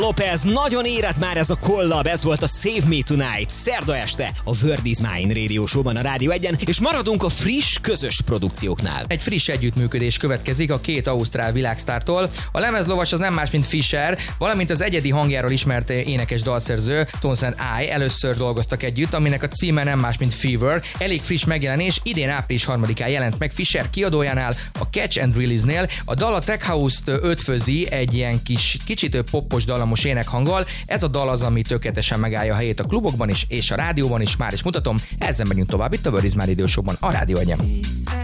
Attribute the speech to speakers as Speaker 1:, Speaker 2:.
Speaker 1: López, nagyon érett már ez a collab, ez volt a Save Me Tonight, szerda este a Word is Mine Radio Show-ban a Rádió 1-en, és maradunk a friss, közös produkcióknál.
Speaker 2: Egy friss együttműködés következik a két ausztrál világsztártól. A lemezlovas az nem más, mint Fisher, valamint az egyedi hangjáról ismert énekes dalszerző, Townsend I először dolgoztak együtt, aminek a címe nem más, mint Fever. Elég friss megjelenés, idén április 3-án jelent meg Fisher kiadójánál, a Catch and Release-nél. A dal a Tech House-t ötvözi egy ilyen kicsit poppos dallamos énekhanggal. Ez a dal az, ami tökéletesen megállja a helyét a klubokban is, és a rádióban is, már is mutatom. Ezzel megyünk tovább itt a Word is Mine Radio Show-ban a Rádió 1-en.